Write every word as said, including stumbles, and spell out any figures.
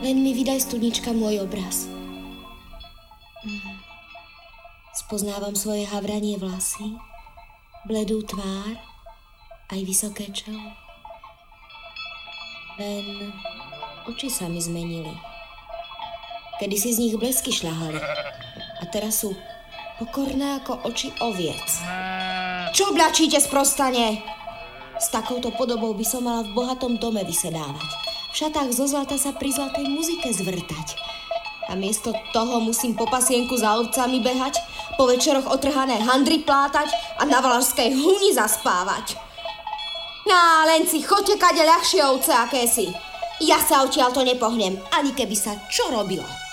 Len mi vydaj, studnička, môj obraz. Spoznávam svoje havranie vlasy, bledú tvár, aj vysoké čelo. Len oči sa mi zmenili. Kedysi z nich blesky šľahali a teraz sú pokorné ako oči oviec. Čo blačíte sprostane? S takouto podobou by som mala v bohatom dome vysedávať. V šatách zo zlata sa pri zlatej muzike zvrtať. A miesto toho musím po pasienku za ovcami behať, po večeroch otrhané handry plátať a na valašskej huni zaspávať. No, len si choďte kade ľahšie ovce, aké si. Ja sa odtiaľto nepohnem, ani keby sa čo robilo.